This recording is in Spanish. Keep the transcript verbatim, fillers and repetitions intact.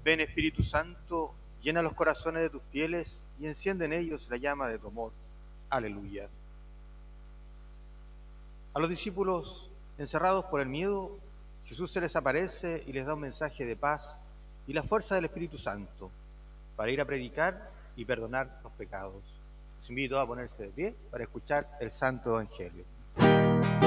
Ven Espíritu Santo, llena los corazones de tus fieles y enciende en ellos la llama de tu amor. Aleluya. A los discípulos encerrados por el miedo, Jesús se les aparece y les da un mensaje de paz y la fuerza del Espíritu Santo para ir a predicar y perdonar los pecados. Los invito a ponerse de pie para escuchar el Santo Evangelio.